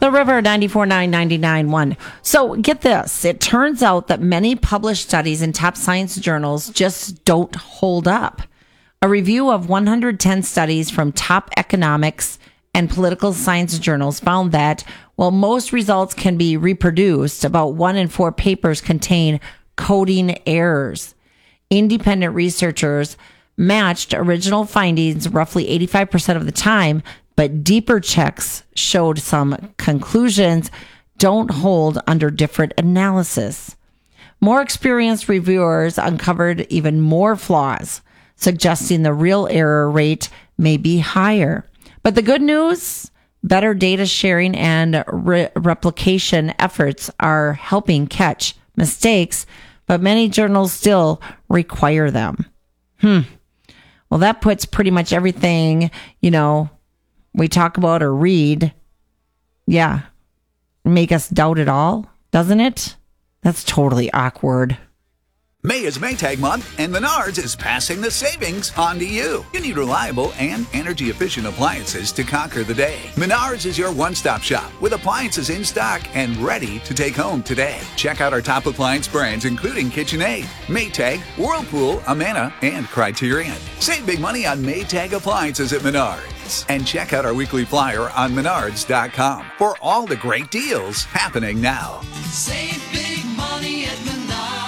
The River 94.9, 99.1. So get this. It turns out that many published studies in top science journals just don't hold up. A review of 110 studies from top economics and political science journals found that while most results can be reproduced, about 1 in 4 papers contain coding errors. Independent researchers matched original findings roughly 85% of the time, but deeper checks showed some conclusions don't hold under different analysis. More experienced reviewers uncovered even more flaws, suggesting the real error rate may be higher. But the good news, better data sharing and replication efforts are helping catch mistakes, but many journals still require them. Well, that puts pretty much everything, we talk about or read, make us doubt it all, doesn't it? That's totally awkward. May is Maytag month, and Menards is passing the savings on to you. You need reliable and energy-efficient appliances to conquer the day. Menards is your one-stop shop with appliances in stock and ready to take home today. Check out our top appliance brands, including KitchenAid, Maytag, Whirlpool, Amana, and Criterion. Save big money on Maytag appliances at Menards. And check out our weekly flyer on Menards.com for all the great deals happening now. Save big money at Menards.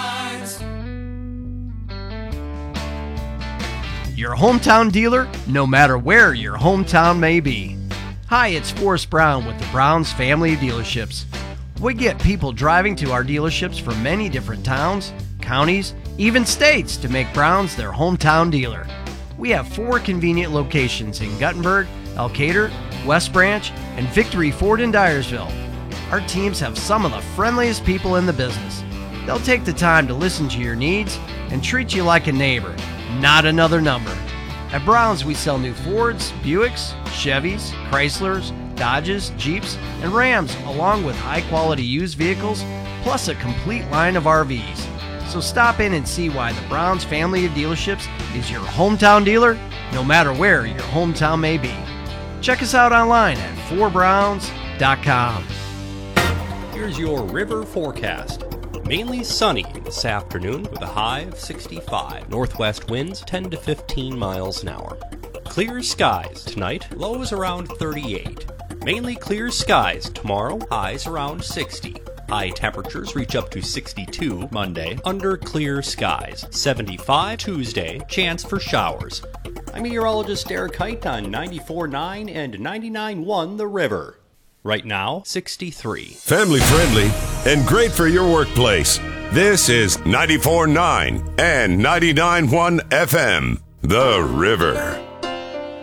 Your hometown dealer, no matter where your hometown may be. Hi, it's Forrest Brown with the Browns Family Dealerships. We get people driving to our dealerships from many different towns, counties, even states to make Browns their hometown dealer. We have 4 convenient locations in Guttenberg, Elkader, West Branch, and Victory Ford in Dyersville. Our teams have some of the friendliest people in the business. They'll take the time to listen to your needs and treat you like a neighbor, not another number. At Browns, we sell new Fords, Buicks, Chevys, Chryslers, Dodges, Jeeps, and Rams, along with high-quality used vehicles, plus a complete line of RVs. So stop in and see why the Browns family of dealerships is your hometown dealer, no matter where your hometown may be. Check us out online at 4browns.com. Here's your river forecast. Mainly sunny this afternoon with a high of 65. Northwest winds 10 to 15 miles an hour. Clear skies tonight, lows around 38. Mainly clear skies tomorrow, highs around 60. High temperatures reach up to 62 Monday, under clear skies. 75 Tuesday, chance for showers. I'm meteorologist Eric Height on 94.9 and 99.1 The River. Right now, 63. Family friendly and great for your workplace. This is 94.9 and 99.1 FM, The River.